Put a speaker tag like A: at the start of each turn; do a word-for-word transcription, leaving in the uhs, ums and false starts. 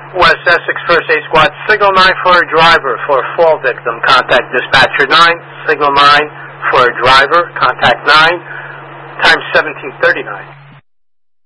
A: West Essex First Aid Squad, signal nine for a driver for a fall victim. Contact dispatcher nine, signal nine for a driver. Contact nine, time seventeen thirty-nine.